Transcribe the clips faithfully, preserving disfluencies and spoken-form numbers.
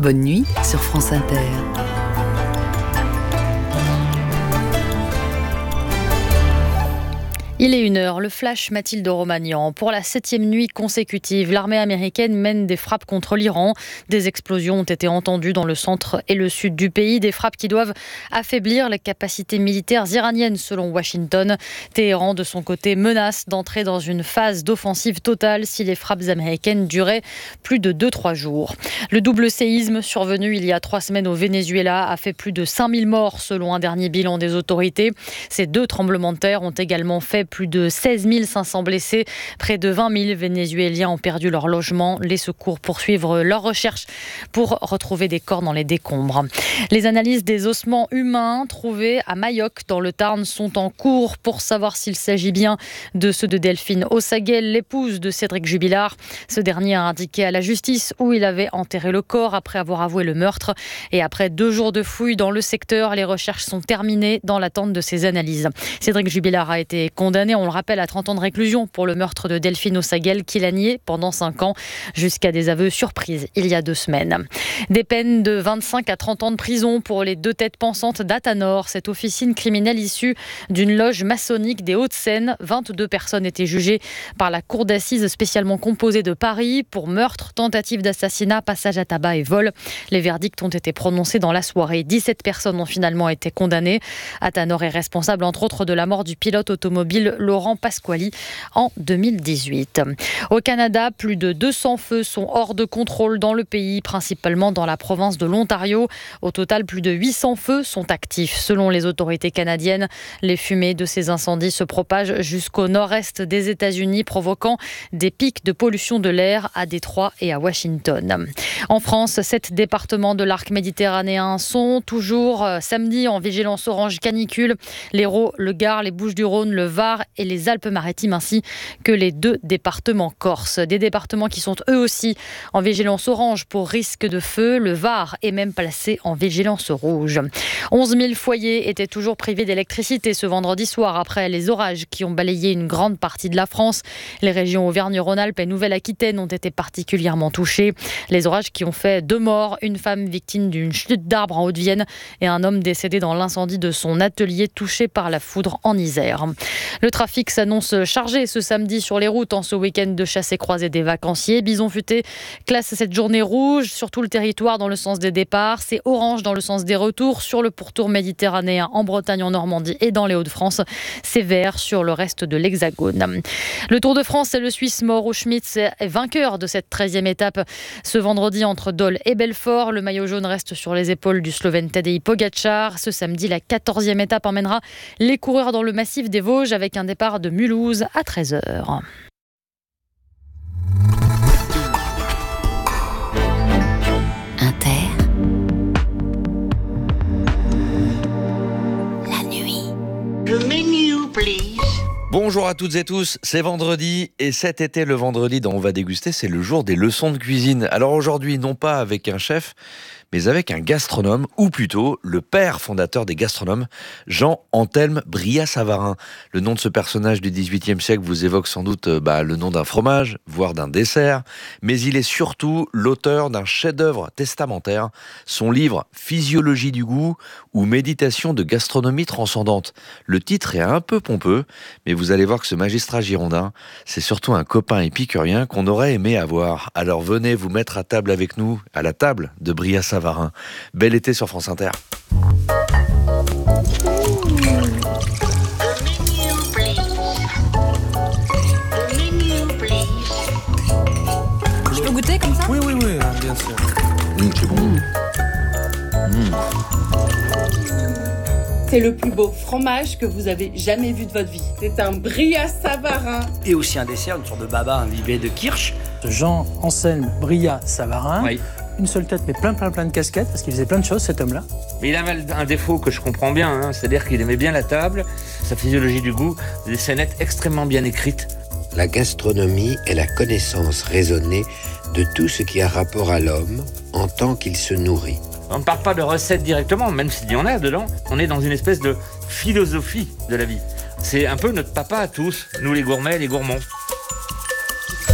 Bonne nuit sur France Inter. Il est une heure, le flash Mathilde Romagnan. Pour la septième nuit consécutive, l'armée américaine mène des frappes contre l'Iran. Des explosions ont été entendues dans le centre et le sud du pays. Des frappes qui doivent affaiblir les capacités militaires iraniennes, selon Washington. Téhéran, de son côté, menace d'entrer dans une phase d'offensive totale si les frappes américaines duraient plus de deux à trois jours. Le double séisme survenu il y a trois semaines au Venezuela a fait plus de cinq mille morts, selon un dernier bilan des autorités. Ces deux tremblements de terre ont également fait plus de seize mille cinq cents blessés. Près de vingt mille Vénézuéliens ont perdu leur logement. Les secours poursuivent leurs recherches pour retrouver des corps dans les décombres. Les analyses des ossements humains trouvés à Mayoc, dans le Tarn, sont en cours pour savoir s'il s'agit bien de ceux de Delphine Ossaguel, l'épouse de Cédric Jubilard. Ce dernier a indiqué à la justice où il avait enterré le corps après avoir avoué le meurtre. Et après deux jours de fouilles dans le secteur, les recherches sont terminées dans l'attente de ces analyses. Cédric Jubilard a été condamné, on le rappelle, à trente ans de réclusion pour le meurtre de Delphine Ossaguel, qu'il a nié pendant cinq ans, jusqu'à des aveux surprises il y a deux semaines. Des peines de vingt-cinq à trente ans de prison pour les deux têtes pensantes d'Athanor, cette officine criminelle issue d'une loge maçonnique des Hauts-de-Seine. vingt-deux personnes étaient jugées par la cour d'assises spécialement composée de Paris pour meurtre, tentative d'assassinat, passage à tabac et vol. Les verdicts ont été prononcés dans la soirée. dix-sept personnes ont finalement été condamnées. Athanor est responsable entre autres de la mort du pilote automobile Laurent Pasquali en deux mille dix-huit. Au Canada, plus de deux cents feux sont hors de contrôle dans le pays, principalement dans la province de l'Ontario. Au total, plus de huit cents feux sont actifs. Selon les autorités canadiennes, les fumées de ces incendies se propagent jusqu'au nord-est des États-Unis, provoquant des pics de pollution de l'air à Détroit et à Washington. En France, sept départements de l'arc méditerranéen sont toujours euh, samedi en vigilance orange canicule. L'Hérault, le Gard, les Bouches-du-Rhône, le Var et les Alpes-Maritimes, ainsi que les deux départements corses. Des départements qui sont eux aussi en vigilance orange pour risque de feu. Le Var est même placé en vigilance rouge. onze mille foyers étaient toujours privés d'électricité ce vendredi soir après les orages qui ont balayé une grande partie de la France. Les régions Auvergne-Rhône-Alpes et Nouvelle-Aquitaine ont été particulièrement touchées. Les orages qui ont fait deux morts, une femme victime d'une chute d'arbre en Haute-Vienne et un homme décédé dans l'incendie de son atelier touché par la foudre en Isère. Le trafic s'annonce chargé ce samedi sur les routes en ce week-end de chasse et croisée des vacanciers. Bison Futé classe cette journée rouge sur tout le territoire dans le sens des départs. C'est orange dans le sens des retours sur le pourtour méditerranéen en Bretagne, en Normandie et dans les Hauts-de-France. C'est vert sur le reste de l'Hexagone. Le Tour de France, c'est le Suisse Mauro Schmitz est vainqueur de cette treizième étape ce vendredi entre Dole et Belfort. Le maillot jaune reste sur les épaules du Slovène Tadej Pogačar. Ce samedi, la quatorzième étape emmènera les coureurs dans le massif des Vosges avec un départ de Mulhouse à treize heures. Inter. La nuit. The menu, please. Bonjour à toutes et tous, c'est vendredi et cet été, le vendredi dont on va déguster, c'est le jour des leçons de cuisine. Alors aujourd'hui, non pas avec un chef, mais avec un gastronome, ou plutôt le père fondateur des gastronomes, Jean-Anthelme Brillat-Savarin. Le nom de ce personnage du dix-huitième siècle vous évoque sans doute bah, le nom d'un fromage, voire d'un dessert, mais il est surtout l'auteur d'un chef-d'œuvre testamentaire, son livre « Physiologie du goût » ou « Méditation de gastronomie transcendante ». Le titre est un peu pompeux, mais vous allez voir que ce magistrat girondin, c'est surtout un copain épicurien qu'on aurait aimé avoir. Alors venez vous mettre à table avec nous, à la table de Brillat-Savarin. Bel été sur France Inter. Je peux goûter comme ça ? Oui, oui, oui, bien sûr. Mmh, c'est bon. Mmh. Mmh. C'est le plus beau fromage que vous avez jamais vu de votre vie. C'est un Brillat-Savarin. Et aussi un dessert, une sorte de baba imbibé de kirsch. Jean-Anthelme Brillat-Savarin. Oui. Une seule tête, mais plein, plein, plein de casquettes, parce qu'il faisait plein de choses, cet homme-là. Mais il avait un défaut que je comprends bien, hein, c'est-à-dire qu'il aimait bien la table, sa physiologie du goût, des scénettes extrêmement bien écrites. La gastronomie est la connaissance raisonnée de tout ce qui a rapport à l'homme en tant qu'il se nourrit. On ne parle pas de recettes directement, même s'il y en a dedans. On est dans une espèce de philosophie de la vie. C'est un peu notre papa à tous, nous les gourmets, les gourmands.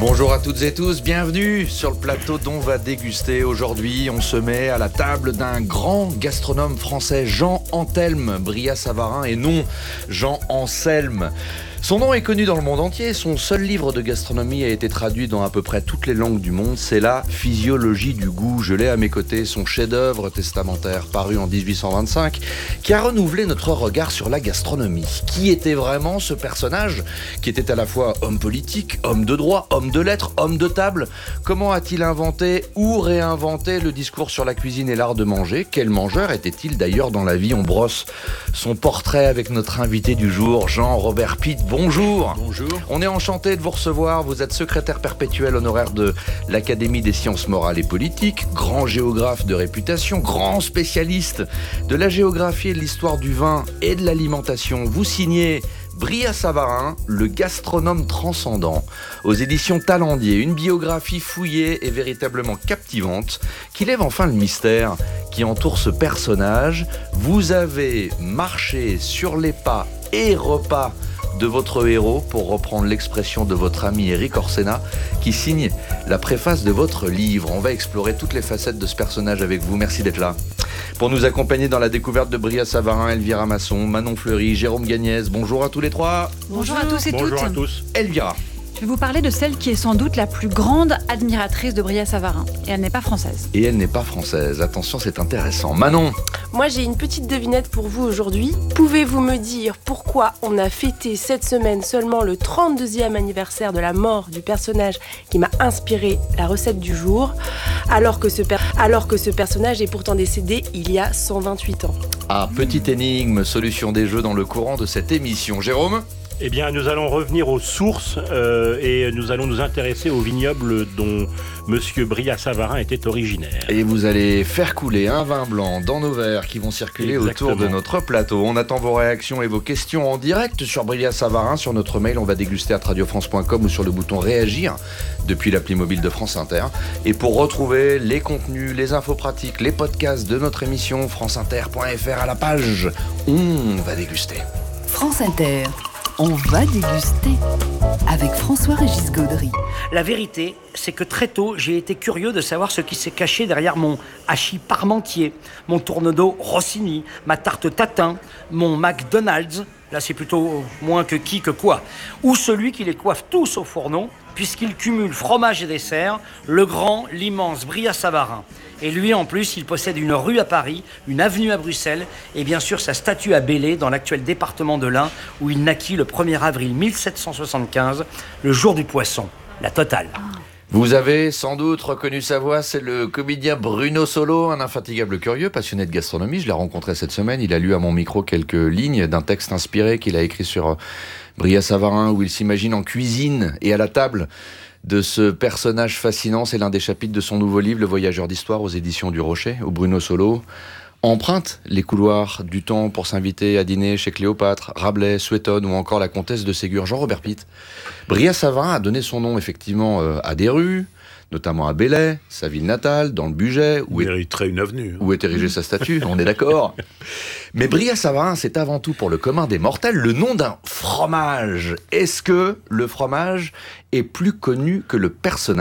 Bonjour à toutes et tous, bienvenue sur le plateau d'On va déguster. Aujourd'hui, on se met à la table d'un grand gastronome français, Jean Anthelme Brillat-Savarin, et non Jean Anselme. Son nom est connu dans le monde entier, son seul livre de gastronomie a été traduit dans à peu près toutes les langues du monde, c'est La physiologie du goût. Je l'ai à mes côtés, son chef-d'œuvre testamentaire paru en dix-huit cent vingt-cinq, qui a renouvelé notre regard sur la gastronomie. Qui était vraiment ce personnage, qui était à la fois homme politique, homme de droit, homme de lettres, homme de table? Comment a-t-il inventé ou réinventé le discours sur la cuisine et l'art de manger? Quel mangeur était-il d'ailleurs dans la vie? On brosse son portrait avec notre invité du jour, Jean-Robert Pitt. Bonjour. Bonjour. On est enchanté de vous recevoir. Vous êtes secrétaire perpétuel honoraire de l'Académie des sciences morales et politiques, grand géographe de réputation, grand spécialiste de la géographie et de l'histoire du vin et de l'alimentation. Vous signez Brillat-Savarin, le gastronome transcendant, aux éditions Talendier, une biographie fouillée et véritablement captivante qui lève enfin le mystère qui entoure ce personnage. Vous avez marché sur les pas et repas de votre héros, pour reprendre l'expression de votre ami Éric Orsena, qui signe la préface de votre livre. On va explorer toutes les facettes de ce personnage avec vous. Merci d'être là. Pour nous accompagner dans la découverte de Brillat-Savarin, Elvira Masson, Manon Fleury, Jérôme Gagnès. Bonjour à tous les trois. Bonjour, Bonjour à tous et Bonjour toutes. Bonjour à tous. Elvira. Je vais vous parler de celle qui est sans doute la plus grande admiratrice de Brillat-Savarin. Et elle n'est pas française. Et elle n'est pas française. Attention, c'est intéressant. Manon. Moi, j'ai une petite devinette pour vous aujourd'hui. Pouvez-vous me dire pourquoi on a fêté cette semaine seulement le trente-deuxième anniversaire de la mort du personnage qui m'a inspiré la recette du jour, alors que ce, per- alors que ce personnage est pourtant décédé il y a cent vingt-huit ans? Ah, petite énigme, solution des jeux dans le courant de cette émission. Jérôme. Eh bien, nous allons revenir aux sources euh, et nous allons nous intéresser au vignoble dont Monsieur Brillat-Savarin était originaire. Et vous allez faire couler un vin blanc dans nos verres qui vont circuler Exactement. autour de notre plateau. On attend vos réactions et vos questions en direct sur Brillat-Savarin, sur notre mail on va déguster arobase radio france point com ou sur le bouton réagir depuis l'appli mobile de France Inter. Et pour retrouver les contenus, les infos pratiques, les podcasts de notre émission, franceinter point f r à la page On va déguster. France Inter. On va déguster avec François-Régis Gaudry. La vérité, c'est que très tôt, j'ai été curieux de savoir ce qui s'est caché derrière mon hachis parmentier, mon tourne-dos Rossini, ma tarte tatin, mon McDonald's, là c'est plutôt moins que qui que quoi, ou celui qui les coiffe tous au fourneau, puisqu'il cumule fromage et dessert, le grand, l'immense Brillat-Savarin. Et lui, en plus, il possède une rue à Paris, une avenue à Bruxelles, et bien sûr sa statue à Belley, dans l'actuel département de l'Ain, où il naquit le premier avril mille sept cent soixante-quinze, le jour du poisson, la totale. Vous avez sans doute reconnu sa voix, c'est le comédien Bruno Solo, un infatigable curieux, passionné de gastronomie. Je l'ai rencontré cette semaine, il a lu à mon micro quelques lignes d'un texte inspiré qu'il a écrit sur Brillat-Savarin, où il s'imagine en cuisine et à la table de ce personnage fascinant. C'est l'un des chapitres de son nouveau livre, Le Voyageur d'Histoire, aux éditions du Rocher, où Bruno Solo emprunte les couloirs du temps pour s'inviter à dîner chez Cléopâtre, Rabelais, Suétone ou encore la comtesse de Ségur. Jean-Robert Pitt. Brillat-Savarin a donné son nom effectivement à des rues, notamment à Belley, sa ville natale, dans le Bugey, où, il mériterait une avenue, hein. où est érigée sa statue, on est d'accord. Mais Brillat-Savarin, c'est avant tout pour le commun des mortels le nom d'un fromage. Est-ce que le fromage est plus connu que le personnage ?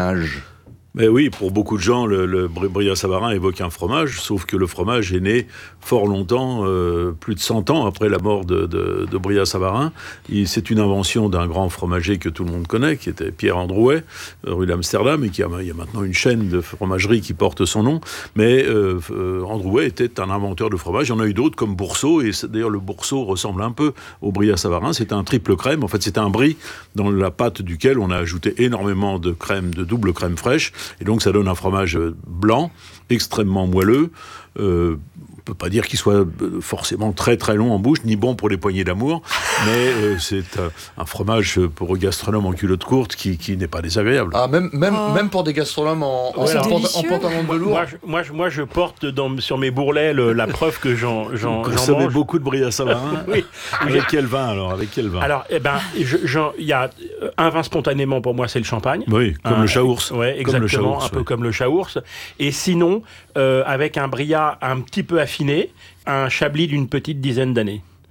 Mais oui, pour beaucoup de gens, le, le Brillat-Savarin évoque un fromage, sauf que le fromage est né fort longtemps, euh, plus de cent ans après la mort de, de, de Brillat-Savarin. Il, c'est une invention d'un grand fromager que tout le monde connaît, qui était Pierre Androuet, rue d'Amsterdam, et qui a, il y a maintenant une chaîne de fromagerie qui porte son nom. Mais euh, euh, Androuet était un inventeur de fromage. Il y en a eu d'autres comme Boursault, et d'ailleurs le Boursault ressemble un peu au Brillat-Savarin. C'était un triple crème, en fait c'était un brie dans la pâte duquel on a ajouté énormément de crème, de double crème fraîche. Et donc ça donne un fromage blanc, extrêmement moelleux. Euh, on ne peut pas dire qu'il soit forcément très très long en bouche, ni bon pour les poignées d'amour, mais euh, c'est euh, un fromage pour un gastronome en culotte courte qui, qui n'est pas désagréable. Ah, même, même, oh. même pour des gastronomes en, oh, en, en, en pantalon de velours. Moi, je, moi, je, moi, je porte dans, sur mes bourrelets le, la preuve que j'en, j'en, Vous j'en consommez mange. beaucoup de Brillat-Savarin. Oui. Avec quel vin alors Avec quel vin Alors, eh ben, il y a un vin spontanément pour moi, c'est le champagne. Oui, comme un, le chaours. Oui, exactement, comme le chaours, un peu ouais. comme le chaours. Et sinon, euh, avec un Brillat un petit peu affiné, un Chablis d'une petite dizaine d'années.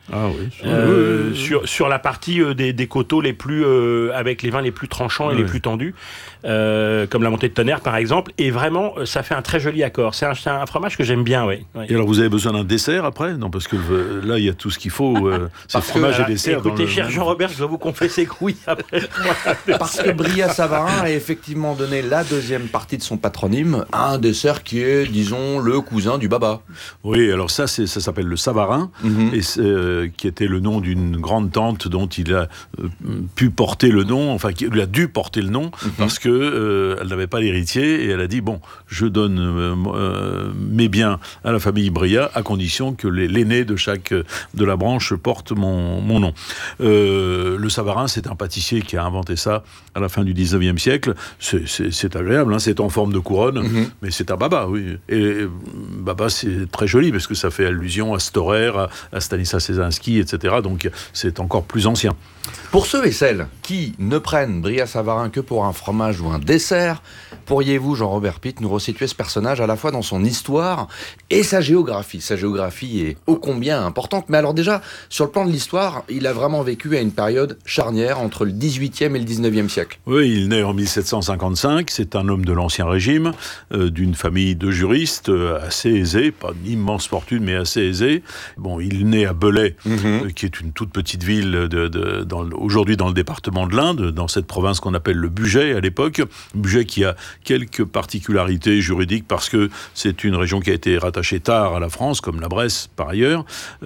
Ah oui. Euh, oui, oui. Sur, sur la partie euh, des, des coteaux les plus, euh, avec les vins les plus tranchants et oui. les plus tendus, euh, comme la montée de Tonnerre par exemple. Et vraiment, ça fait un très joli accord. C'est un, c'est un fromage que j'aime bien, oui. Et alors, vous avez besoin d'un dessert après ? Non, parce que euh, là, il y a tout ce qu'il faut. Euh, c'est fromage que, et dessert. Écoutez, dans cher le... Jean-Robert, je dois vous confesser que oui, après. Parce que Brillat-Savarin a effectivement donné la deuxième partie de son patronyme à un dessert qui est, disons, le cousin du baba. Oui, alors ça, c'est, ça s'appelle le Savarin, mm-hmm. et c'est, euh, qui était le nom d'une grande tante dont il a euh, pu porter le nom, enfin, qui lui a dû porter le nom, mm-hmm. parce que euh, elle n'avait pas d'héritier, et elle a dit, bon, je donne euh, euh, mes biens à la famille Brillat, à condition que les, l'aîné de chaque de la branche porte mon, mon nom. Euh, le Savarin, c'est un pâtissier qui a inventé ça à la fin du dix-neuvième siècle. C'est, c'est, c'est agréable, hein, c'est en forme de couronne, mm-hmm. mais c'est un baba, oui. Et, et baba, c'est très joli, parce que ça fait allusion à Storer, à, à Stanislas Czesinski, et cetera. Donc c'est encore plus ancien. Pour ceux et celles qui ne prennent Brillat-Savarin que pour un fromage ou un dessert, pourriez-vous, Jean-Robert Pitt, nous resituer ce personnage à la fois dans son histoire et sa géographie ? Sa géographie est ô combien importante, mais alors déjà, sur le plan de l'histoire, il a vraiment vécu à une période charnière entre le dix-huitième et le dix-neuvième siècle. Oui, il naît en mille sept cent cinquante-cinq, c'est un homme de l'Ancien Régime, euh, d'une famille de juristes euh, assez aisée, pas une immense fortune, mais assez aisée. Bon, il naît à Belay, mmh. euh, qui est une toute petite ville de, de, dans, aujourd'hui dans le département de l'Inde, dans cette province qu'on appelle le Bugey à l'époque. Bugey qui a quelques particularités juridiques parce que c'est une région qui a été rattachée tard à la France, comme la Bresse par ailleurs,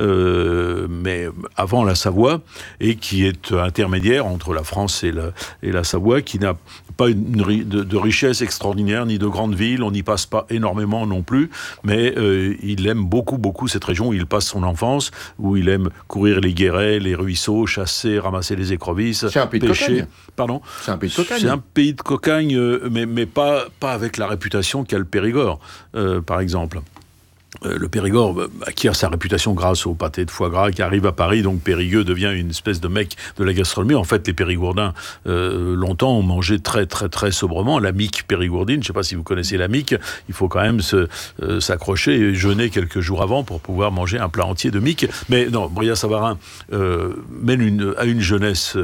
euh, mais avant la Savoie, et qui est intermédiaire entre la France et la, et la Savoie, qui n'a pas une, de, de richesse extraordinaire, ni de grandes villes, on n'y passe pas énormément non plus, mais euh, il aime beaucoup, beaucoup cette région où il passe son enfance, où il aime courir les guérets, les ruisseaux, chasser, ramasser les écrevisses, c'est un pays pêcher. De cocagne. Pardon ? C'est un pays de cocagne. C'est un pays de cocagne, mais, mais pas, pas avec la réputation qu'a le Périgord, euh, par exemple. Euh, le Périgord acquiert sa réputation grâce au pâté de foie gras qui arrive à Paris, donc Périgueux devient une espèce de mec de la gastronomie. En fait, les Périgourdins, euh, longtemps, ont mangé très, très, très sobrement la mique périgourdine. Je ne sais pas si vous connaissez la mique. Il faut quand même se, euh, s'accrocher et jeûner quelques jours avant pour pouvoir manger un plat entier de mique. Mais non, Brillat-Savarin euh, mène une, à une jeunesse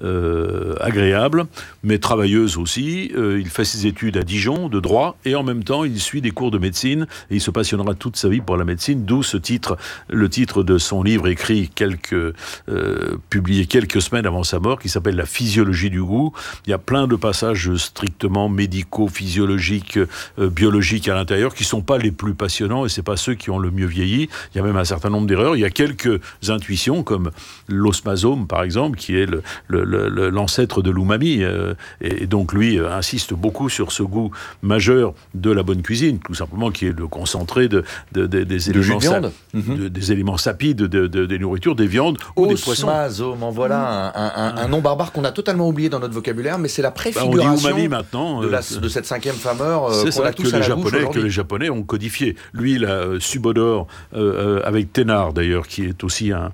euh, agréable, mais travailleuse aussi. Euh, il fait ses études à Dijon, de droit, et en même temps, il suit des cours de médecine, et il se passionnera toute sa vie pour la médecine, d'où ce titre, le titre de son livre écrit quelques, euh, publié quelques semaines avant sa mort, qui s'appelle La physiologie du goût. Il y a plein de passages strictement médicaux, physiologiques, euh, biologiques à l'intérieur, qui sont pas les plus passionnants, et c'est pas ceux qui ont le mieux vieilli. Il y a même un certain nombre d'erreurs. Il y a quelques intuitions, comme l'osmasome, par exemple, qui est le, le, le, l'ancêtre de l'umami, euh, et donc lui euh, insiste beaucoup sur ce goût majeur de la bonne cuisine, tout simplement, qui est le concentré de De, de, des, de éléments sa... de, mm-hmm. des éléments sapides, de, de, des nourritures, des viandes ou Osmasome, des poissons. Osmasome, en voilà mmh. un, un, un nom barbare qu'on a totalement oublié dans notre vocabulaire, mais c'est la préfiguration bah, on dit umami maintenant, de, la, euh, de cette cinquième fameur euh, qu'on ça, a tous que à les la bouche Japonais, que les Japonais ont codifié. Lui, il a euh, Subodor, euh, avec Thénard d'ailleurs, qui est aussi un,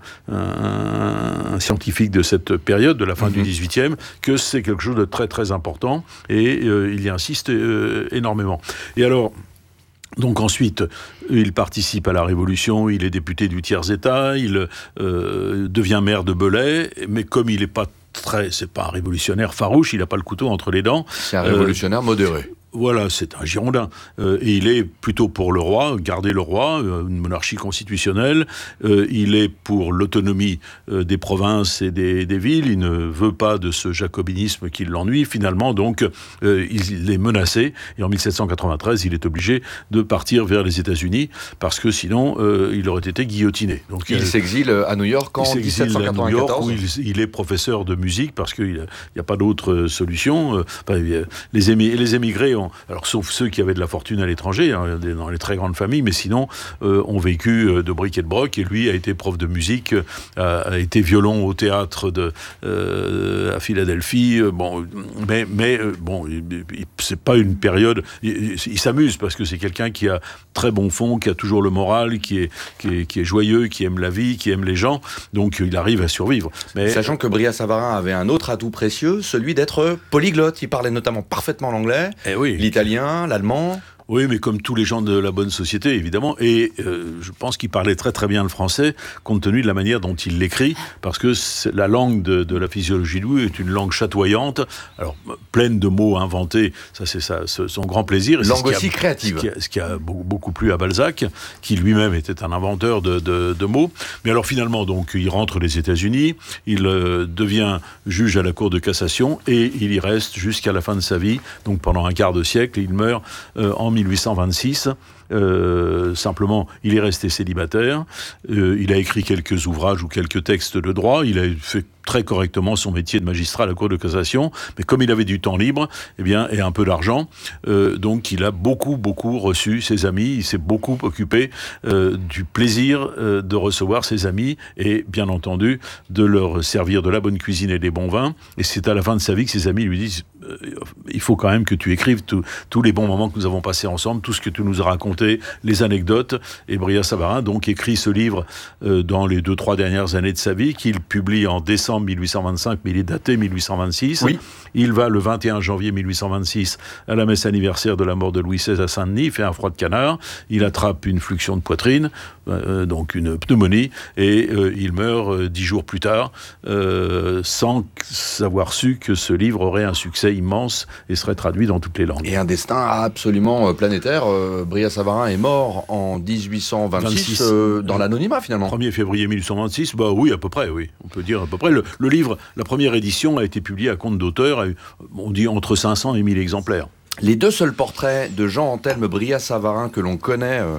un, un scientifique de cette période, de la fin mmh. du dix-huitième, que c'est quelque chose de très très important, et euh, il y insiste euh, énormément. Et alors, donc ensuite, il participe à la Révolution, il est député du Tiers-État, il euh, devient maire de Belay, mais comme il n'est pas très, c'est pas un révolutionnaire farouche, il n'a pas le couteau entre les dents. C'est un révolutionnaire euh, modéré. Voilà, c'est un Girondin. Euh, et il est plutôt pour le roi, garder le roi, euh, une monarchie constitutionnelle. Euh, il est pour l'autonomie euh, des provinces et des, des villes. Il ne veut pas de ce jacobinisme qui l'ennuie. Finalement, donc, euh, il est menacé. Et en mille sept cent quatre-vingt-treize, il est obligé de partir vers les États-Unis parce que sinon, euh, il aurait été guillotiné. Donc, il euh, s'exile à New York en dix-sept cent quatre-vingt-quatorze. À New York, où il, il est professeur de musique parce qu'il n'y a pas d'autre solution. Euh, enfin, les, émi- les émigrés ont alors sauf ceux qui avaient de la fortune à l'étranger, hein, dans les très grandes familles, mais sinon euh, ont vécu de bric et de broc, et lui a été prof de musique, a, a été violon au théâtre de, euh, à Philadelphie, bon, mais, mais bon, il, il, c'est pas une période, il, il s'amuse parce que c'est quelqu'un qui a très bon fond, qui a toujours le moral, qui est, qui est, qui est joyeux, qui aime la vie, qui aime les gens, donc il arrive à survivre. Mais... Sachant que Brillat-Savarin avait un autre atout précieux, celui d'être polyglotte, il parlait notamment parfaitement l'anglais, eh oui. l'italien, l'allemand. Oui, mais comme tous les gens de la bonne société, évidemment, et euh, je pense qu'il parlait très très bien le français, compte tenu de la manière dont il l'écrit, parce que la langue de, de la physiologie de goût est une langue chatoyante, alors pleine de mots inventés, ça c'est ça, son grand plaisir. Et langue ce aussi a, créative. Ce qui, a, ce qui a beaucoup, beaucoup plu à Balzac, qui lui-même était un inventeur de, de, de mots. Mais alors finalement, donc, il rentre aux États-Unis, il euh, devient juge à la Cour de cassation, et il y reste jusqu'à la fin de sa vie, donc pendant un quart de siècle, et il meurt euh, en mille huit cent vingt-six. Euh, simplement, il est resté célibataire. Euh, il a écrit quelques ouvrages ou quelques textes de droit. Il a fait très correctement son métier de magistrat à la Cour de cassation. Mais comme il avait du temps libre, eh bien, et un peu d'argent, euh, donc il a beaucoup, beaucoup reçu ses amis. Il s'est beaucoup occupé euh, du plaisir euh, de recevoir ses amis et, bien entendu, de leur servir de la bonne cuisine et des bons vins. Et c'est à la fin de sa vie que ses amis lui disent euh, il faut quand même que tu écrives tous les bons moments que nous avons passés ensemble, tout ce que tu nous as raconté, les anecdotes. Et Brillat-Savarin donc écrit ce livre euh, dans les deux trois dernières années de sa vie, qu'il publie en décembre mille huit cent vingt-cinq, mais il est daté mille huit cent vingt-six. Oui. Il va le vingt et un janvier mille huit cent vingt-six à la messe anniversaire de la mort de Louis seize à Saint-Denis. Il fait un froid de canard, il attrape une fluxion de poitrine, euh, donc une pneumonie, et euh, il meurt euh, dix jours plus tard, euh, sans avoir su que ce livre aurait un succès immense et serait traduit dans toutes les langues. Et un destin absolument euh, planétaire. Euh, Brillat-Savarin est mort en dix-huit cent vingt-six euh, dans l'anonymat finalement. premier février mille huit cent vingt-six, bah oui, à peu près, oui. On peut dire à peu près. Le, le livre, la première édition a été publiée à compte d'auteur, on dit entre cinq cents et mille exemplaires. Les deux seuls portraits de Jean-Anthelme Brillat-Savarin que l'on connaît euh,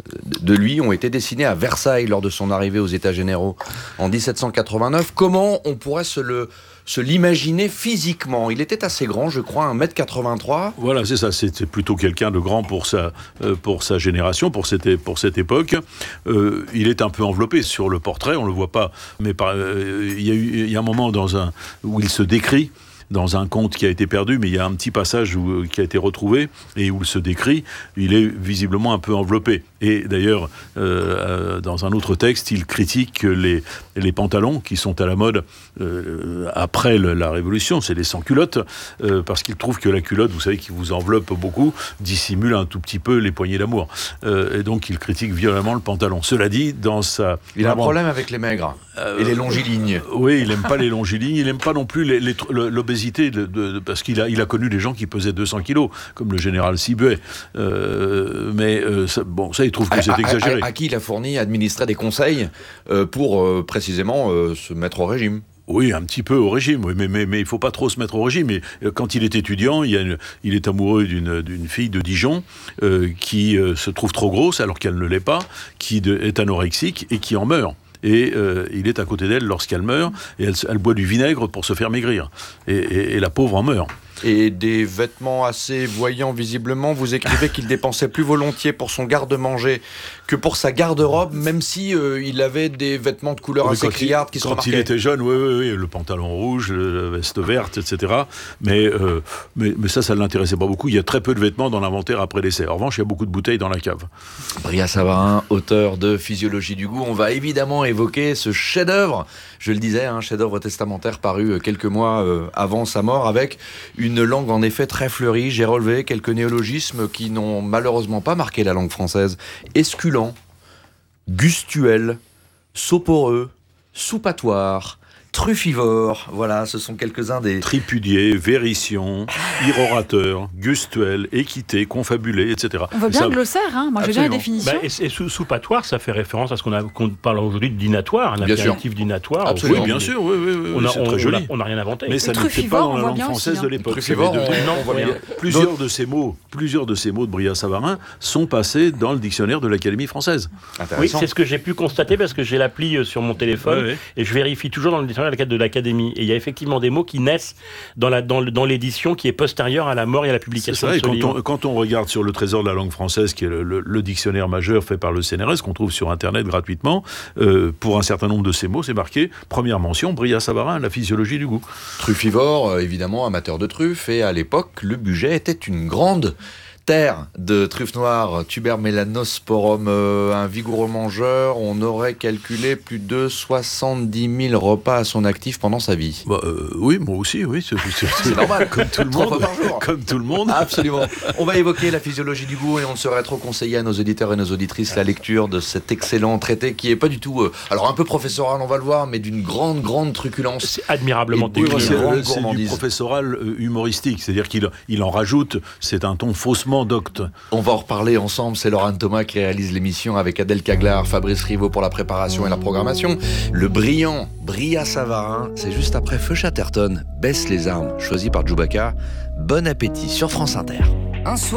de lui ont été dessinés à Versailles lors de son arrivée aux États généraux en dix-sept cent quatre-vingt-neuf. Comment on pourrait se le... se l'imaginer physiquement? Il était assez grand, je crois, un mètre quatre-vingt-trois. Voilà, c'est ça, c'était plutôt quelqu'un de grand pour sa, euh, pour sa génération, pour cette, pour cette époque. Euh, il est un peu enveloppé sur le portrait, on ne le voit pas, mais par, euh, il y a eu, il y a un moment dans un, où il se décrit dans un conte qui a été perdu, mais il y a un petit passage où, qui a été retrouvé et où il se décrit, il est visiblement un peu enveloppé. Et d'ailleurs, euh, dans un autre texte, il critique les, les pantalons qui sont à la mode euh, après le, la Révolution, c'est les sans-culottes, euh, parce qu'il trouve que la culotte, vous savez, qui vous enveloppe beaucoup, dissimule un tout petit peu les poignées d'amour. Euh, et donc, il critique violemment le pantalon. Cela dit, dans sa... Il a un problème avec les maigres euh, et les longilignes. Euh, oui, il n'aime pas les longilignes, il n'aime pas non plus les, les, l'obésité. De, de, de, parce qu'il a, il a connu des gens qui pesaient deux cents kilos, comme le général Sibuet. Euh, mais euh, ça, bon, ça, il trouve que à, c'est à, exagéré. À, à qui il a fourni, administré des conseils euh, pour euh, précisément euh, se mettre au régime. Oui, un petit peu au régime, oui, mais, mais, mais il ne faut pas trop se mettre au régime. Mais, euh, quand il est étudiant, il, y a une, il est amoureux d'une, d'une fille de Dijon euh, qui euh, se trouve trop grosse alors qu'elle ne l'est pas, qui de, est anorexique et qui en meurt. Et euh, il est à côté d'elle lorsqu'elle meurt, et elle, elle boit du vinaigre pour se faire maigrir. Et, et, et la pauvre en meurt. Et des vêtements assez voyants visiblement. Vous écrivez qu'il dépensait plus volontiers pour son garde-manger que pour sa garde-robe, même si euh, il avait des vêtements de couleur oui, assez criarde qui se remarquaient. Quand il était jeune, oui, oui, oui, le pantalon rouge, la veste verte, et cetera. Mais, euh, mais, mais ça, ça ne l'intéressait pas beaucoup. Il y a très peu de vêtements dans l'inventaire après l'essai. En revanche, il y a beaucoup de bouteilles dans la cave. Brillat-Savarin, auteur de Physiologie du goût. On va évidemment évoquer ce chef-d'œuvre, je le disais, un hein, chef-d'œuvre testamentaire paru quelques mois euh, avant sa mort, avec une Une langue en effet très fleurie. J'ai relevé quelques néologismes qui n'ont malheureusement pas marqué la langue française. Esculant, gustuel, soporeux, soupatoire, truffivore. Voilà, ce sont quelques-uns des... Tripudier, vérition, irorateur, gustuel, équité, confabulé, et cetera. On veut bien ça... le glossaire, hein. Moi j'ai bien la définition. Bah, et, et soupatoire, ça fait référence à ce qu'on, a, qu'on parle aujourd'hui de dînatoire, un apéritif dînatoire. Absolument. Oui, bien sûr, oui, oui, oui, on a, c'est on, très joli. On n'a rien inventé. Mais ça n'était pas dans la langue française aussi, de l'époque. Truffivore, on, on voit bien. Plusieurs de ces mots, plusieurs de ces mots de Brillat-Savarin sont passés dans le dictionnaire de l'Académie française. Oui, c'est ce que j'ai pu constater parce que j'ai l'appli sur mon téléphone oui, oui. et je vérifie toujours dans le dictionnaire de l'Académie. Et il y a effectivement des mots qui naissent dans, la, dans, dans l'édition qui est postérieure à la mort et à la publication ça, de et ce quand livre. On, quand on regarde sur le Trésor de la langue française, qui est le, le, le dictionnaire majeur fait par le C N R S, qu'on trouve sur Internet gratuitement, euh, pour un certain nombre de ces mots, c'est marqué, première mention, Brillat-Savarin, la physiologie du goût. Truffivore, évidemment, amateur de truffes, et à l'époque, le budget était une grande terre de truffes noires, Tubermelanosporum, euh, un vigoureux mangeur. On aurait calculé plus de soixante-dix mille repas à son actif pendant sa vie. Bah, euh, oui, moi aussi, oui. C'est, c'est, c'est normal, comme tout le Trois monde. fois par jour. Comme tout le monde. Absolument. On va évoquer la physiologie du goût et on ne saurait trop conseiller à nos auditeurs et nos auditrices la lecture de cet excellent traité qui est pas du tout, euh, alors un peu professoral, on va le voir, mais d'une grande, grande truculence. C'est admirablement Oui, technique. c'est, euh, c'est du professoral euh, humoristique, c'est-à-dire qu'il il en rajoute, c'est un ton faussement docte. On va en reparler ensemble, c'est Laurent Thomas qui réalise l'émission avec Adèle Caglar, Fabrice Rivaud pour la préparation et la programmation. Le brillant Bria Savarin, c'est juste après Feu Chatterton, Baisse les armes, choisi par Djoubaka. Bon appétit sur France Inter. Un soir